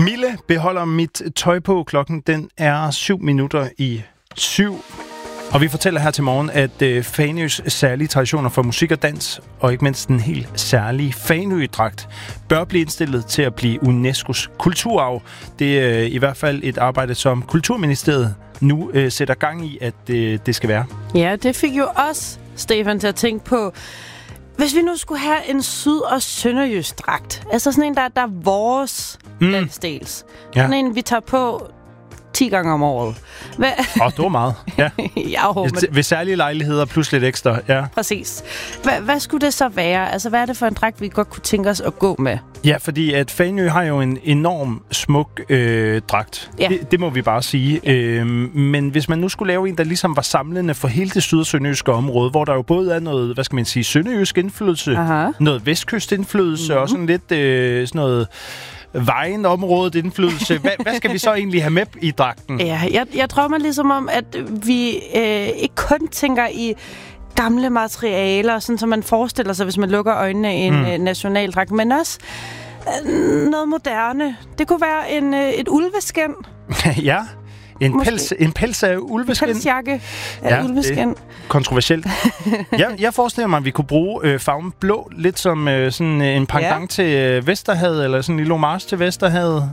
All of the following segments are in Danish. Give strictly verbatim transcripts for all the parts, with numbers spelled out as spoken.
Mille beholder mit tøj på. Klokken den er syv minutter i syv. Og vi fortæller her til morgen, at øh, Fanøs særlige traditioner for musik og dans, og ikke mindst den helt særlige Fanø-dragt, bør blive indstillet til at blive UNESCO's kulturarv. Det er øh, i hvert fald et arbejde, som Kulturministeriet nu øh, sætter gang i, at øh, det skal være. Ja, det fik jo også Stefan til at tænke på, hvis vi nu skulle have en syd- og sønderjysk dragt, altså sådan en, der, der er vores mm. landsdels. Ja. Sådan en, vi tager på ti gange om året. Hvad? Åh, det var meget. Ja. ja men... Ved særlige lejligheder plus lidt ekstra, ja. Præcis. Hva, hvad skulle det så være? Altså, hvad er det for en dragt, vi godt kunne tænke os at gå med? Ja, fordi at Fanø har jo en enorm smuk øh, dragt. Ja. Det, det må vi bare sige. Ja. Øh, men hvis man nu skulle lave en, der ligesom var samlende for hele det syd- og sønderjyske område, hvor der jo både er noget, hvad skal man sige, sønderjysk indflydelse, aha, noget vestkystindflydelse, mm-hmm, og sådan lidt øh, sådan noget vejen, området, indflydelse. Hvad, hvad skal vi så egentlig have med i dragten? Ja, jeg, jeg drømmer ligesom om, at vi øh, ikke kun tænker i gamle materialer, sådan som man forestiller sig, hvis man lukker øjnene i en mm. øh, nationaldragt, men også øh, noget moderne. Det kunne være en, øh, et ulveskin. Ja. En pels, en pels af ulveskin. En pelsjakke af ja, ulveskin. Kontroversielt. jeg, jeg forestiller mig, at vi kunne bruge øh, farven blå lidt som øh, sådan en pendant ja. til øh, Vesterhavet, eller sådan en lille homage til Vesterhavet.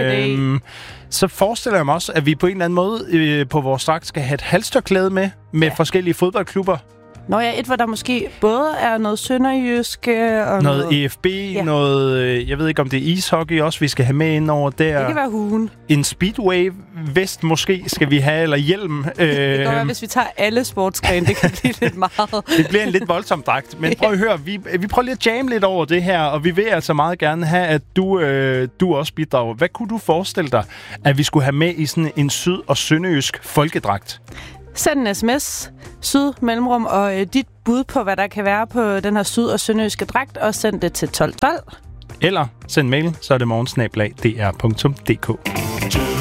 Øh, så forestiller jeg mig også, at vi på en eller anden måde øh, på vores dragt skal have et halstørklæde med, med ja. forskellige fodboldklubber. Nå ja, et, hvor der måske både er noget sønderjysk og noget... Noget E F B, ja. noget... Jeg ved ikke, om det er ishockey også, vi skal have med ind over der. Det kan være huen. En speedway-vest måske skal vi have, eller hjelm. Det kan være, hvis vi tager alle sportsgrene, det kan blive lidt meget. Det bliver en lidt voldsom dragt. Men prøv at høre, vi, vi prøver lige at jamme lidt over det her, og vi vil altså meget gerne have, at du, øh, du også bidrager. Hvad kunne du forestille dig, at vi skulle have med i sådan en syd- og sønderjysk folkedragt? Send en sms, syd, mellemrum, og øh, dit bud på, hvad der kan være på den her syd- og sønderjyske dragt, og send det til tolv tolv. Eller send mail, så er det morgensnabel-a punktum d r punktum d k.